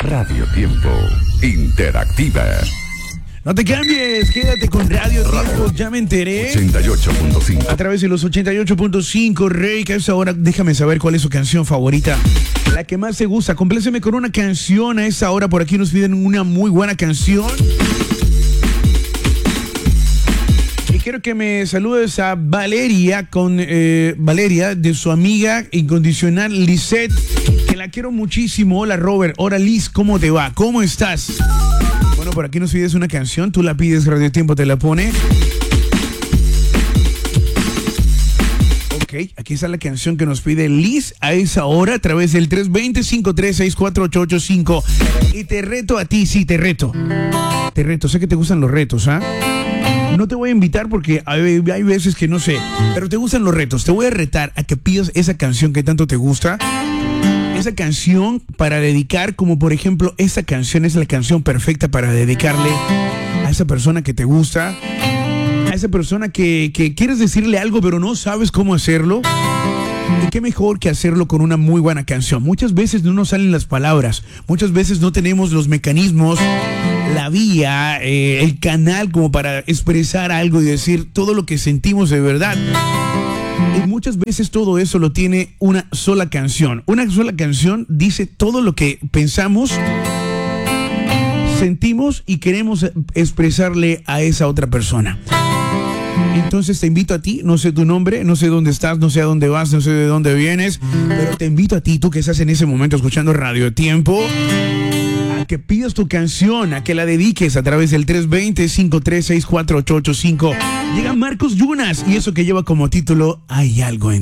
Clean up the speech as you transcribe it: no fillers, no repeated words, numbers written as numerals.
Radio Tiempo Interactiva. No te cambies, quédate con Radio Tiempo, ya me enteré. 88.5. A través de los 88.5, Rey, que a esa hora déjame saber cuál es su canción favorita, la que más te gusta. Compláceme con una canción a esa hora, por aquí nos piden una muy buena canción. Y quiero que me saludes a Valeria, Valeria, de su amiga incondicional Lisette, que la quiero muchísimo. Hola Robert, hola Liz, ¿cómo te va? ¿Cómo estás? Bueno, por aquí nos pides una canción, tú la pides, Radio Tiempo te la pone. Ok, aquí está la canción que nos pide Liz a esa hora a través del 320-536-488-5. Y te reto a ti, sí, te reto. Te reto, sé que te gustan los retos, ¿ah? No te voy a invitar porque hay veces que no sé, pero te gustan los retos. Te voy a retar a que pidas esa canción que tanto te gusta. Esa canción para dedicar, como por ejemplo, esta canción es la canción perfecta para dedicarle a esa persona que te gusta, a esa persona que quieres decirle algo pero no sabes cómo hacerlo. Y qué mejor que hacerlo con una muy buena canción. Muchas veces no nos salen las palabras, muchas veces no tenemos los mecanismos, la vía, el canal como para expresar algo y decir todo lo que sentimos de verdad. Y muchas veces todo eso lo tiene una sola canción. Una sola canción dice todo lo que pensamos, sentimos y queremos expresarle a esa otra persona. Entonces te invito a ti, no sé tu nombre, no sé dónde estás, no sé a dónde vas, no sé de dónde vienes, pero te invito a ti, tú que estás en ese momento escuchando Radio Tiempo, a que pidas tu canción, a que la dediques a través del 320-536-4885. Llega Marcos Yunas y eso que lleva como título Hay algo en